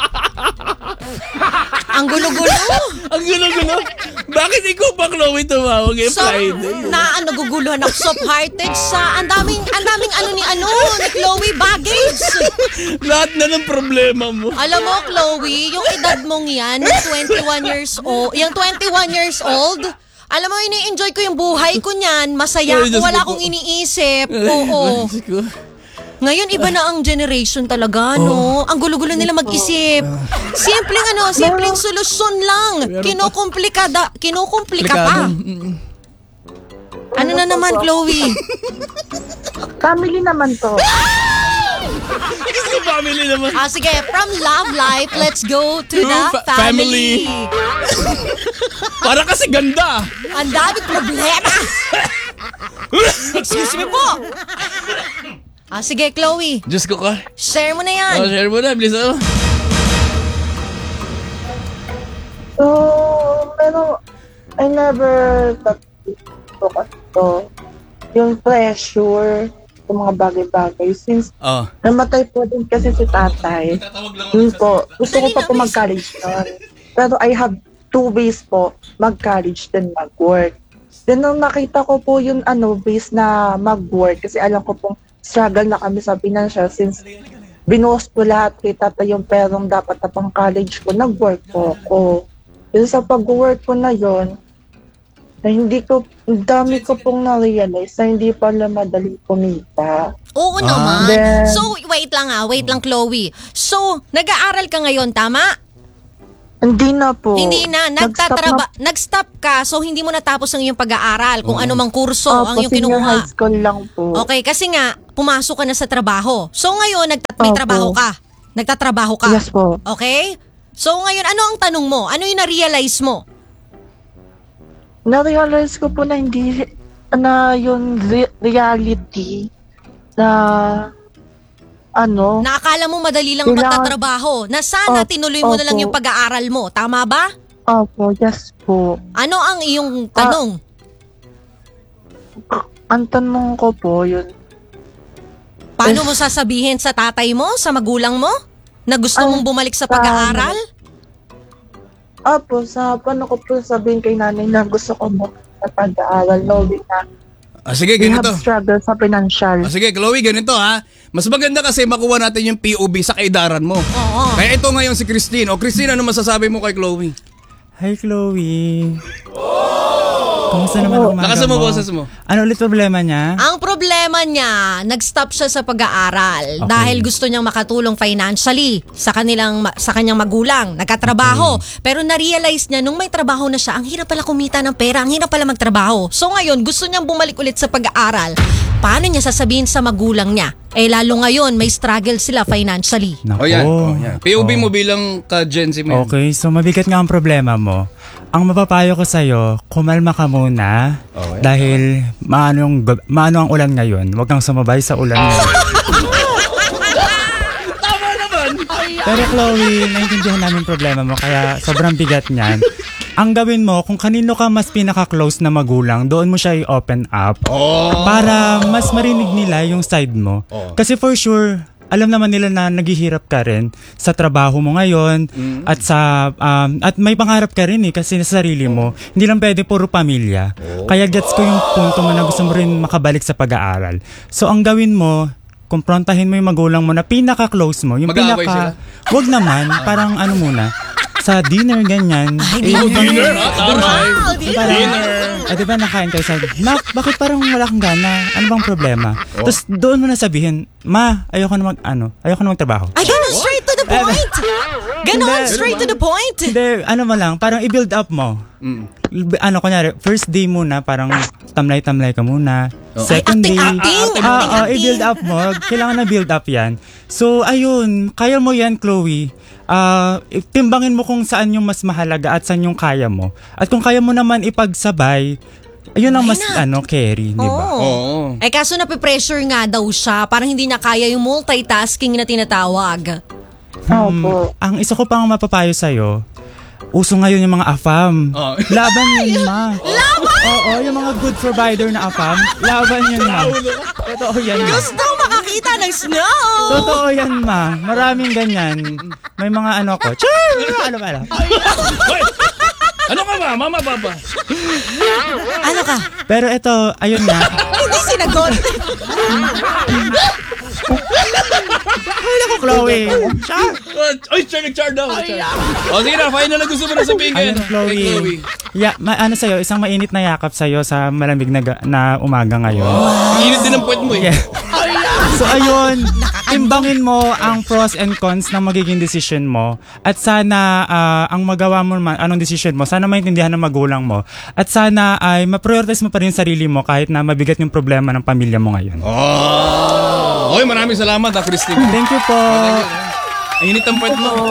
Ang gulo-gulo. Ang gulo-gulo. Bakit ikaw pa, Chloe, tumawag yung So, Friday? naguguluhan ako soft-hearted sa ang daming ni Chloe baggage. Lahat na ng problema mo. Alam mo, Chloe, yung edad mong yan, yung 21 years old, alam mo, ini-enjoy ko yung buhay ko niyan. Masaya Ay, Diyos ako, wala ko po. akong iniisip. Oo. Diyos ko. Ngayon, iba na ang generation talaga, no? Ang gulo-gulo nila mag-isip. Simpleng solusyon lang. Kinukumplika pa. Ano na naman, Chloe? Family naman to. Gusto family naman. Sige, from love life, let's go to the family. Para kasi ganda. Ang daming problema. Excuse me po. Sige, Chloe. Diyos ko ka. Share mo na yan. Share mo na, please. So, I never thought to yung pressure sa mga bagay-bagay since namatay po din kasi si tatay. Yun po, gusto ko pa po mag-college nun. Pero I have 2 ways po, mag-college then mag-work. Then nung nakita ko po yung base na mag-work kasi alam ko pong struggle na kami sa financial since binuhos po lahat kay tatay yung perong dapat na pang college ko, nag-work po ako. Yung sa pag-work ko na yon na dami ko pong na-realize na hindi pala madaling kumita. Oo naman. Then- So, wait lang, Chloe. So, nag-aaral ka ngayon, tama? Hindi na po. Hindi na. Nag-stop ka, so hindi mo natapos ang iyong pag-aaral. Kung ano mang kurso ang iyong senior high kinukuha. school lang po. Okay, kasi nga, pumasok ka na sa trabaho. So, ngayon, may trabaho ka. Nagtatrabaho ka. Yes po. Okay? So, ngayon, ano ang tanong mo? Ano yung na-realize mo? Na-realize ko po na hindi na yung reality na Naakala mo madali lang magtatrabaho. Na sana tinuloy mo na lang Opo. yung pag-aaral mo. Tama ba? Opo, yes po. Ano ang iyong tanong? Ang tanong ko po yun, Paano mo sasabihin sa tatay mo, sa magulang mo, na gusto mong bumalik sa pag-aaral? paano ko po sabihin kay nanay na gusto ko mo sa pag-aaral, knowing na Sige, we ganito. have struggle sa financial. Sige, Chloe, ganito ha. Mas maganda kasi makuha natin yung POV sa kaidaran mo. Oo. Kaya ito ngayon si Christine. O Christine, ano masasabi mo kay Chloe? Hi, Chloe. Kamusta naman ang umaga Lakas mo, mo? boses mo. Ano ulit problema niya? Ang problema niya, nag-stop siya sa pag-aaral dahil gusto niyang makatulong financially sa kanyang magulang, nagkatrabaho. Pero na-realize niya nung may trabaho na siya, ang hirap pala kumita ng pera, ang hirap pala magtrabaho. So ngayon, gusto niyang bumalik ulit sa pag-aaral. Paano niya sasabihin sa magulang niya? Lalo ngayon, may struggle sila financially. Nako. O yan. POV mo bilang ka-Gen Z mo yan. Okay, so mabigat nga ang problema mo. Ang mapapayo ko sa'yo, kumalma ka muna. Okay. Dahil maano ang ulan ngayon. Huwag kang sumabay sa ulan ngayon. Tama naman! Pero Chloe, naiintindihan namin problema mo kaya sobrang bigat niyan. Ang gawin mo, kung kanino ka mas pinaka-close na magulang, doon mo siya i-open up. Para mas marinig nila yung side mo. Kasi for sure, alam naman nila na naghihirap ka rin sa trabaho mo ngayon at at may pangarap ka rin kasi sa sarili mo. Hindi lang pwede puro pamilya. Kaya gets ko yung punto mo na gusto mo rin makabalik sa pag-aaral. So ang gawin mo, kumprontahin mo yung magulang mo na pinaka-close mo. Yung Mag-aaway sila? Wag naman, parang ano muna, sa dinner ganyan. Dinner? Taray! Diba nakain kayo sa, Ma, bakit parang wala kang gana? Ano bang problema? Tapos doon mo na sabihin, Ma, ayoko na magtrabaho. Ay, ganun, straight to the point! Ganon, straight to the point! Hindi, ano mo lang, parang i-build up mo. Kunyari, first day muna, parang tamlay-tamlay ka muna. Second day, Acting. i-build up mo. Kailangan na build up yan. So, ayun, kaya mo yan, Chloe. Timbangin mo kung saan yung mas mahalaga at saan yung kaya mo. At kung kaya mo naman ipagsabay, ayun ang mas carry, di ba? Oo. Kaso nape-pressure nga daw siya. Parang hindi niya kaya yung multitasking na tinatawag. Opo. Ang isa ko pang mapapayo sa'yo, uso ngayon yung mga AFAM. Laban yun, Ma. Laban? Oo, yung mga good provider na AFAM. Laban yun, Ma. Totoo yan, Ma. Gusto makakita ng snow! Totoo yan, Ma. Maraming ganyan. May mga ano ko. Ano pala? Ano ka ba? Mama, papa? Ano ka? Pero ito, ayun nga. Hindi sinagot. Ay, naku, Chloe. Ay, char daw. O sige na, final na gusto mo na sabihin kayo. Ayun, Chloe. Yeah, sa'yo, isang mainit na yakap sa'yo sa malamig na umaga ngayon. Ang init din ang puwet mo eh. Yeah. So ayun, timbangin mo ang pros and cons ng magiging decision mo at sana ang magawa mo naman, anong decision mo, sana maintindihan ng magulang mo at sana ay ma-prioritize mo pa rin sarili mo kahit na mabigat yung problema ng pamilya mo ngayon. Okay, maraming salamat Christine. Thank you po. Ang init ang puwet mo.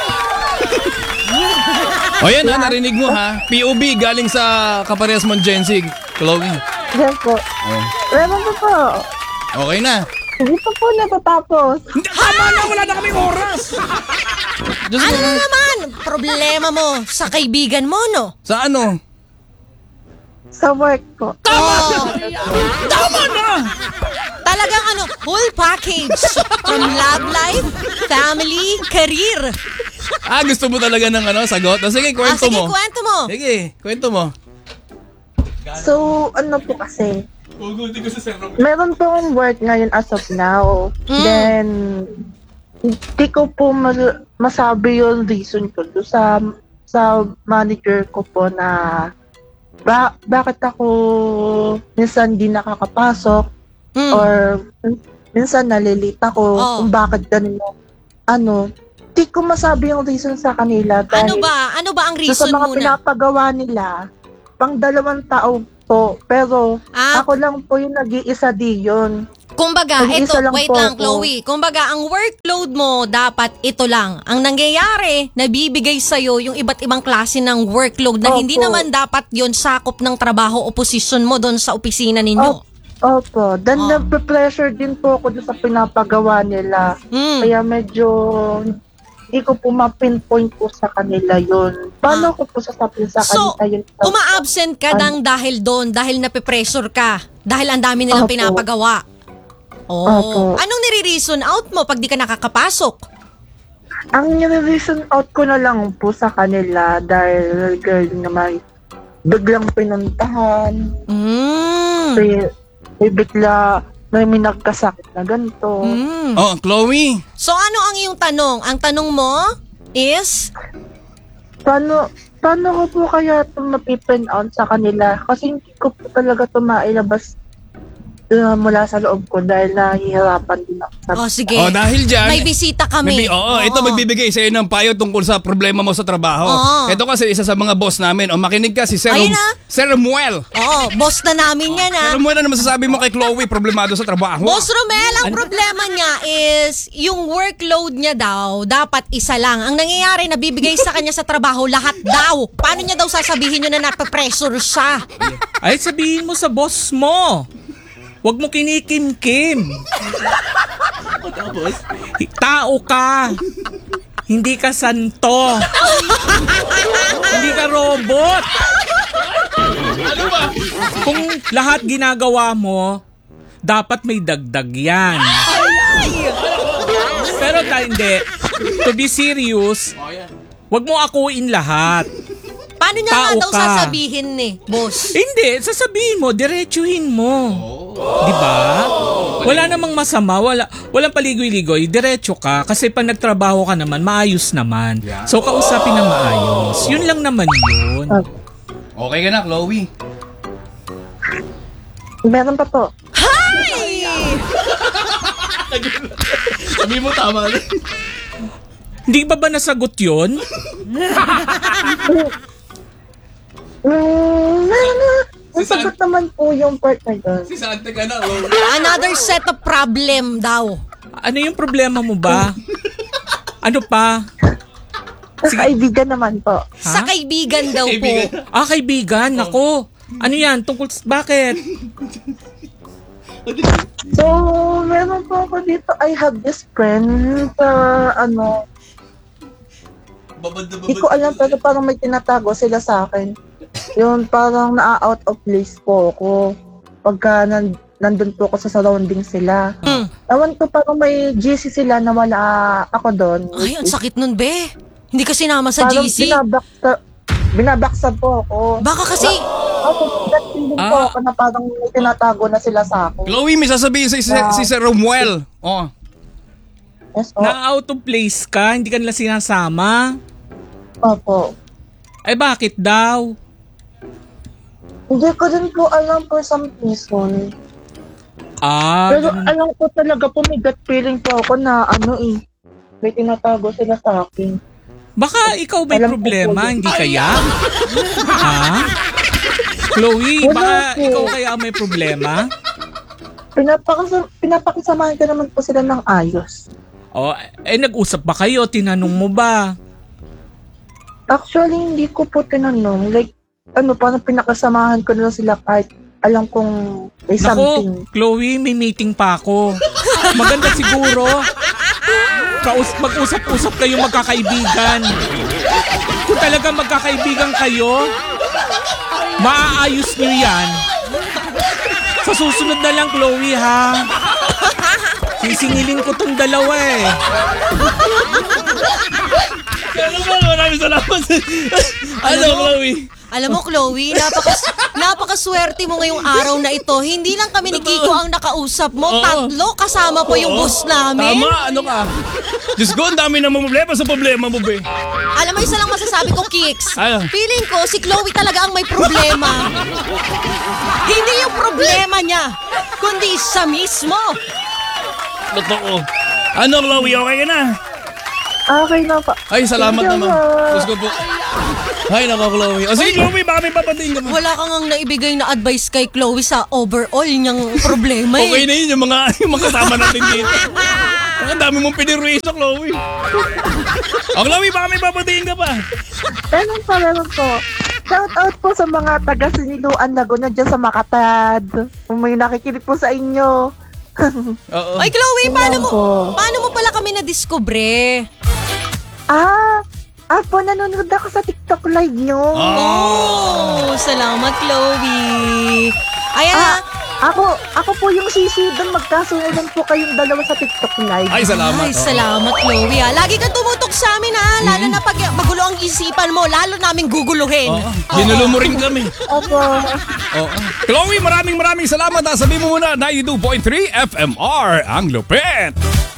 O yan narinig mo ha. POV galing sa kaparehas mong Gen Z, Chloe. Yan po. Meron po po. Okay na. Hindi pa po natatapos. Tama na, wala na kaming oras. Ano na naman? Problema mo sa kaibigan mo, no? Sa ano? Sa work po. Tama na! Talagang whole package. From love life, family, career. Gusto mo talaga ng sagot? Sige, kwento Sige, mo. kwento mo. Sige, kwento mo. So, ano po kasi, meron po akong work ngayon as of now. Then, hindi ko po masabi yung reason ko do sa manager ko po na bakit ako minsan di nakakapasok or minsan nalilita ko kung bakit ganun di ko masabi yung reason sa kanila dahil Ano ba ang reason sa mga muna? pinapagawa nila pang 2 tao po pero ako lang po yung nag-iisa diyon. Kumbaga, Nag-iisa lang wait po lang ako. Chloe. Kumbaga, ang workload mo dapat ito lang. Ang nangyayari, nabibigay sa'yo yung iba't ibang klase ng workload na hindi Opo. naman dapat yon sakop ng trabaho o posisyon mo doon sa opisina ninyo. Opo. Then nape-pressure din po ako doon sa pinapagawa nila. Kaya medyo hindi ko po ma-pinpoint po sa kanila yun. Paano ko po sasabihin sa So, kanila yun? uma-absent ka dahil doon, dahil nape-pressure ka, dahil ang dami nilang Opo. pinapagawa. Opo. Anong nire-reason out mo pag di ka nakakapasok? Ang nire-reason out ko na lang po sa kanila dahil girl naman biglang pinuntahan. May na may nagkasakit na ganito. Oh, Chloe. So ano ang iyong tanong? Ang tanong mo is? Paano ko po kaya ito mapipin out sa kanila? Kasi hindi ko po talaga ito mailabas mula sa loob ko dahil nahihirapan din ako. Oh, sige. Oh, dahil dyan, May bisita kami. ito magbibigay sa iyo ng payo tungkol sa problema mo sa trabaho. Oo. Ito kasi isa sa mga boss namin. O makinig ka, si Sir Ayun na. Sir Romuel. Oo, boss na namin yan Sir Romuel, ano masasabi mo kay Chloe problemado sa trabaho? Boss Romel, ang problema niya is yung workload niya daw, dapat isa lang. Ang nangyayari, nabibigay sa kanya sa trabaho, lahat daw. Paano niya daw sasabihin yun na napapressure siya? Ay, sabihin mo sa boss mo. Huwag mo kinikimkim. Tao ka. Hindi ka santo. Hindi ka robot. Kung lahat ginagawa mo, dapat may dagdag yan. Pero hindi. To be serious, huwag mo akuin lahat. Paano niya nga Tao daw ka. sasabihin boss? Hindi, sasabihin mo, diretsuhin mo. Di ba? Wala namang masama, walang paligoy-ligoy, diretso ka kasi pag nagtrabaho ka naman, maayos naman. So kausapin ng maayos. Yun lang naman yun. Okay ka na, Chloe. Meron pa po. Hi! Sabi mo tama. Hindi ba nasagot yun? Nasagot naman po yung part na yun. Sisante ka na, Chloe. Another set of problem daw. Ano yung problema mo ba? Ano pa? Sa kaibigan naman po. Sa kaibigan daw po. Kaibigan, nako. Ano yan? Bakit? So, meron po ako dito. I have this friend sa hindi ko alam pero parang may tinatago sila sa akin. Yun, parang na-out of place po ako pagka nandun po ako sa surrounding sila. Ewan ko, parang may GC sila na wala ako doon. Ay, ang sakit nun, be. Hindi ka sinama sa Parang GC. binabaksa po ako. Baka kasi, Feeling po ako na parang may tinatago na sila sa akin. Chloe, may sasabihin si Sir Romuel. Oh. Yes, po. Na out of place ka? Hindi ka nila sinasama? Opo. Ay bakit daw? Hindi ko din po alam for some reason. Pero Ganun. alam ko talaga po, may gut feeling po ako na may tinatago sila sa akin. Baka ikaw may Alam ko problema, po yun. hindi kaya? Ha? Chloe, Wala baka po. ikaw kaya may problema? Pinapakasamahan ka naman po sila ng ayos. Nag-usap ba kayo? Tinanong mo ba? Actually, hindi ko po tinanong. Like, parang pinakasamahan ko na lang sila kahit alam kong may something. Nako, Chloe, may meeting pa ako. Maganda siguro. Mag-usap-usap kayo magkakaibigan. Kung talaga magkakaibigan kayo, maaayos nyo yan. Sa susunod na lang, Chloe, ha? Sisingilin ko tong dalawa eh. Maraming salamat. Chloe? alam mo, Chloe, napakaswerte mo ngayong araw na ito. Hindi lang kami ni Kiko ang nakausap mo. Tatlo, kasama po yung boss namin. Tama, ano ka? Diyos ko, ang dami namang problema sa problema mo, be. Alam mo, isa lang masasabi ko, Kix. Ano? Feeling ko, si Chloe talaga ang may problema. Hindi yung problema niya, kundi siya mismo. Totoo. Ano, Chloe, okay ka na? Okay na po. Ay, salamat Thank you, naman. ma. Diyos ko po. Ay, nako, Chloe. O sige, Chloe, baka may papatiin ka pa. Wala kang ang naibigay na advice kay Chloe sa overall niyang problema eh. Okay na yun, yung mga kasama natin dito. Ang dami mong piniruiso, Chloe. O, Chloe, baka may papatiin ka pa. Meron po. Shout out po sa mga taga-Siniluan Laguna dyan sa Makatad. Kung may nakikinig po sa inyo. Oo. Ay, Chloe, paano Wala po. mo pala kami na-discover? Po, nanonood ako sa TikTok live nyo. Oh, salamat, Chloe. Ayan na, Ako po yung sisi doon. Magkasunod po kayong dalawa sa TikTok live. Ay, salamat. Ay, salamat, Chloe. Lagi kang tumutok sa amin, ha? Lalo na pag magulo ang isipan mo, lalo namin guguluhin. Ginulo mo rin kami. Opo. Chloe, maraming salamat. Sabi mo muna, 92.3 FMR, ang lupet.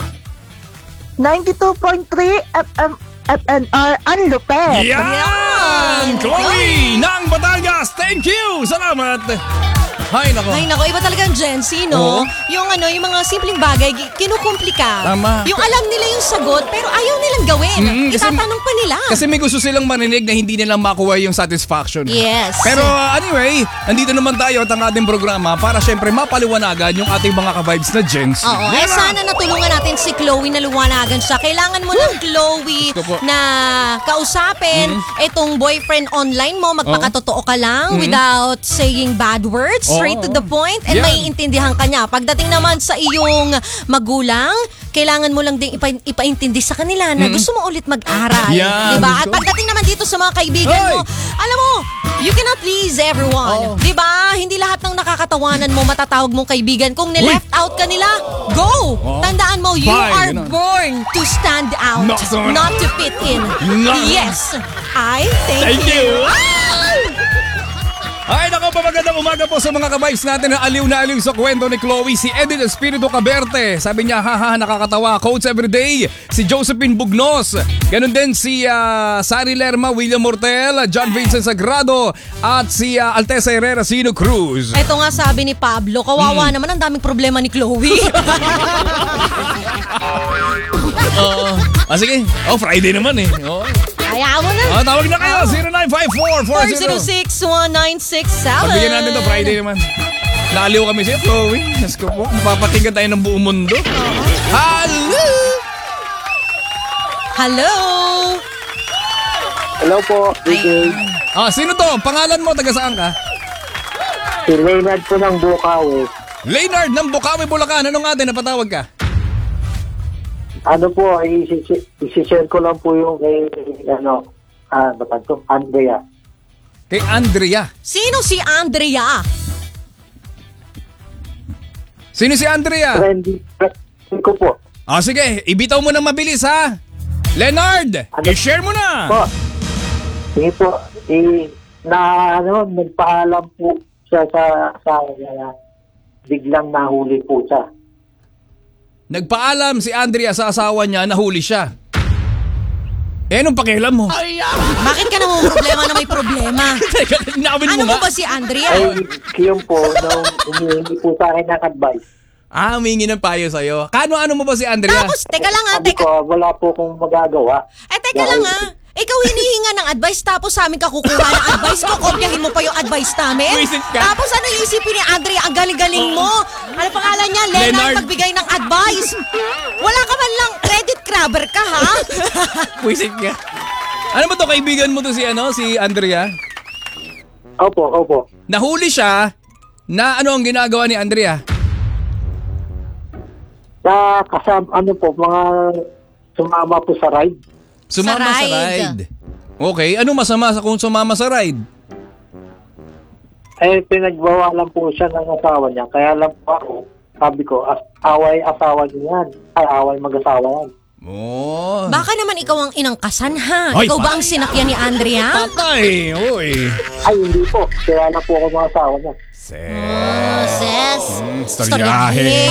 92.3 FNR, ang lupet. Yan! Chloe ng Batangas, thank you! Salamat! Hay nako. Ay, nako, iba talagang Gen Z, no? Oo. Yung yung mga simpleng bagay, kinukomplika. Tama. Yung alam nila yung sagot, pero ayaw nilang gawin. Itatanong pa nila. Kasi may gusto silang marinig na hindi nilang makuha yung satisfaction. Yes. Pero anyway, andito naman tayo at ang ating programa para syempre mapaliwanagan yung ating mga ka-vibes na gens. Oo, sana natulungan natin si Chloe na luwanagan siya. Kailangan mo lang, Chloe, Gusto po. na kausapin itong boyfriend online mo. Magpakatotoo ka lang without saying bad words. Straight to the point. And Yan. maiintindihan ka niya. Pagdating naman sa iyong magulang, kailangan mo lang ding ipaintindi sa kanila na gusto mo ulit mag-aral. Yan. Diba? At pagdating naman dito sa mga kaibigan mo, alam mo, you cannot please everyone. Diba? Hindi lahat ng nakakatawanan mo matatawag mong kaibigan. Kung ni-left out ka nila, go! Tandaan mo, you Bye, are ganun. born to stand out, not to fit in. Yes, I thank you. Ay, nako, magandang umaga po sa mga ka-vibes natin na aliw sa kwento ni Chloe. Si Edith Espiritu Caberte. Sabi niya, haha, nakakatawa. Quotes everyday. Si Josephine Bugnos. Ganon din si Sari Lerma, William Mortel, John Vincent Sagrado, at si Altesa Herrera Sino Cruz. Ito nga sabi ni Pablo, kawawa naman, ang daming problema ni Chloe. Sige. Friday naman eh. Kaya mo na. Tawag na kayo. 0954-406. 406-1967. Pagbigyan natin to Friday naman. Naaliw kami siya, Chloe. Diyos ko po. Mapapatinggan tayo ng buong mundo. Hello! Hello! Hello po, DJ. Sino to? Pangalan mo, taga saan ka? Si Leonard po ng Bukawi. Leonard ng Bukawi, Bulacan. Anong atin? Napatawag ka? Ano po, isi-share ko lang po yung kay, Andrea. Kay Andrea. Sino si Andrea? Sino si Andrea? Friend ko po. Sige. Ibitaw mo na mabilis, ha? Leonard! I-share mo na! Po, sige po, nagpaalam po siya sa kanya, biglang nahuli po siya. Nagpaalam si Andrea sa asawa niya, nahuli siya. Anong pakialam mo? Bakit ka naman problema na may problema? Teka, inawin Ano mo mo nga. ba si Andrea? Yun po, nung humihingi po sa akin ng advice. Humingi ng payo sa'yo. Ano mo ba si Andrea? Tapos, teka lang ha, Sabi ko, wala po akong magagawa. teka lang ha. Ikaw hinihinga ng advice tapos sa amin ka kukuha ng advice ko. Kopyahin mo pa yung advice namin. Buisit ka. Tapos ano yung isipin ni Andrea? Ang galing-galing mo. Ano pangalan niya? Leonard. Leonard, magbigay ng advice. Wala ka man lang credit grabber ka, ha? Puisit ka. Ano ba to, kaibigan mo to si Andrea? Opo. Nahuli siya na ano ang ginagawa ni Andrea? Kasama, mga sumama po sa ride. Sumama sa ride. Okay, ano masama kung sumama sa ride? Pinagbawalan po siya ng asawa niya. Kaya lang po ako, sabi ko, away asawa niya yan. Away mag-asawa yan. Baka naman ikaw ang inangkasan, ha? Ay, Ikaw ba ang sinakyan ni Andrea? Patay, oy. Ay, hindi po. Kaya na po ako ng asawa niya. Ses. Storyahe.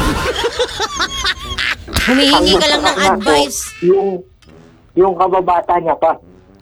Humihingi ka lang ng Ang masakit advice. po, yung kababata niya pa.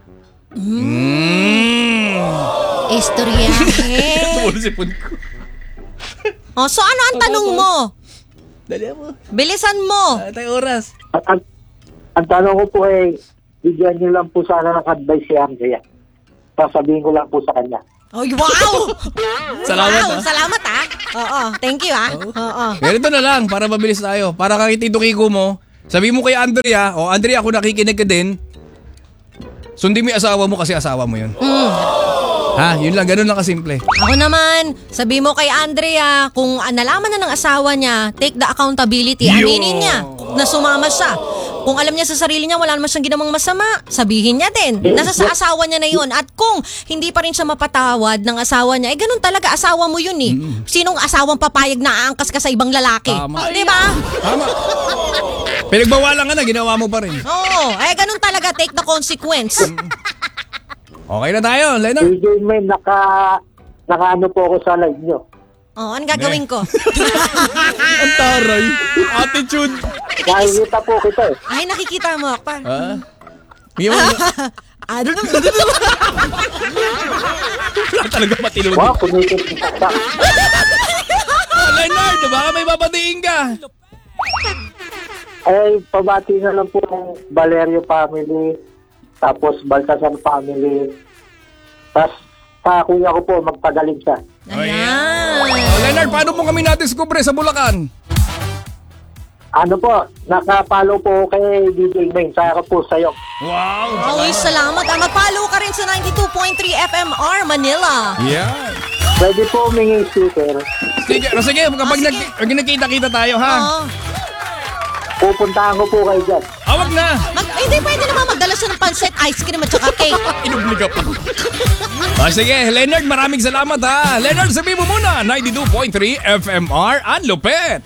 Istoryahe. Sipon ko. So ano ang tanong mo? Dali mo. Bilisan mo. Tayo oras. At ang tanong ko po bigyan niyo lang po sana ng advice si Andrea. Sasabihin ko lang po sa kanya. Ay, wow! Salamat, Wow, ha? salamat, ha? Oo, thank you, ha? Oo. Ganito na lang, para mabilis tayo. Para kay Tito Kiko mo, sabi mo kay Andrea, Andrea, kung nakikinig ka din, sundin mo yung asawa mo kasi asawa mo yun. Yun lang, ganun lang kasimple. Ako naman, sabi mo kay Andrea, kung nalaman na ng asawa niya, take the accountability. Yo! Aminin niya na sumama siya. Kung alam niya sa sarili niya, wala naman siyang ginawang masama, sabihin niya din. Nasa sa asawa niya na yun. At kung hindi pa rin siya mapatawad ng asawa niya, ganun talaga, asawa mo yun eh. Sinong asawang papayag na aangkas ka sa ibang lalaki? Tama. Di ba? Tama. Pinagbawalan ka na, ginawa mo pa rin. Oo, ganun talaga, take the consequence. Okay na tayo, Leonard. DJ May, naka-ano po ako sa live nyo. Anong gagawin ko? Ang taray. Attitude. Nakikita po kita eh. Ay, nakikita mo, Akpan. Bigyan mo na. Wala talaga matilog. Wow, kumitin kita. Leonard, baka may babatiin ka. Pabati na lang po ng Valerio family, tapos Baltasar family, tapos sa kuya ko po, magpagaling siya. Ayan. Leonard, paano mo kami nadiskubre sa Bulacan? Ano po, nakapalo po kay DJ May, saka po sa'yo. Wow. Uy, salamat. Mag-follow ka rin sa 92.3 FMR Manila. Yeah. Pwede po humingi sticker. Sige, kapag sige. nagkita-kita tayo, ha? Oo. Pupuntahan ko po kayo dyan. Awag na. Hindi, pwede naman magdala siya ng pancit, ice cream at saka cake. Inubliga pa. Sige, Leonard, maraming salamat ha. Leonard, sabihin mo muna, 92.3 FMR, ang lupet.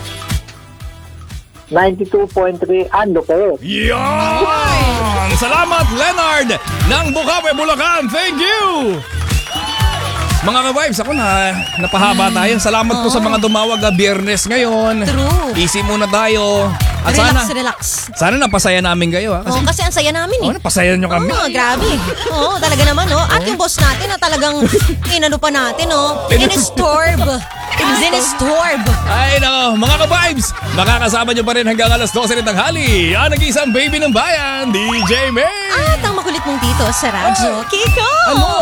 92.3, ano kayo? Yan! Salamat, Leonard, ng Bukawi, Bulacan. Thank you! Mga ka-vibes, ako napahaba tayo. Salamat po sa mga dumawag na Biyernes ngayon. True. Easy muna tayo. At Relax. sana napasaya namin kayo ha. Kasi ang saya namin eh. Napasayan nyo kami. Grabe. Talaga naman, At yung boss natin na talagang inano pa natin, Inistorb. Inistorb. Ay nako, mga ka-vibes, makakasama nyo pa rin hanggang alas 12 ng tanghali. Ang nag-isang baby ng bayan, DJ May. At ang makulit mong tito sa radyo, Kiko.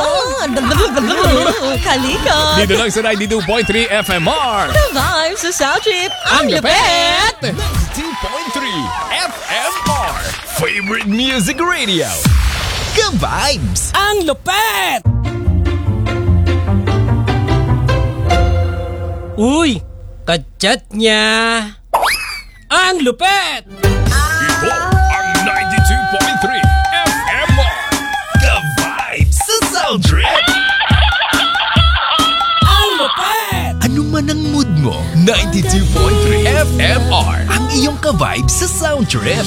Kaliko. Dito lang sa 92.3 FMR. The vibes sa South Trip. Ang lupet. 92.3 FMR. Favorite Music Radio. Ka-vibes. Ang lupet! Uy, kachat niya. Ang lupet! Ito ang 92.3 FMR. Ka-vibes sa Sound Trip. Ang lupet! Ano man ang mood mo, 92.3 FMR ang iyong ka-vibes sa Sound Trip.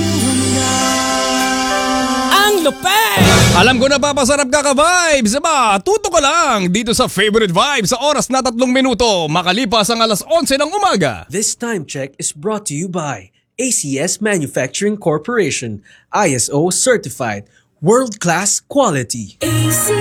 Ang lupet! Alam ko na papasarap ka ka-vibes. Tuto ka lang dito sa Favorite Vibes sa oras na 3 minuto makalipas ang alas 11 ng umaga. This time check is brought to you by ACS Manufacturing Corporation, ISO certified, world-class quality.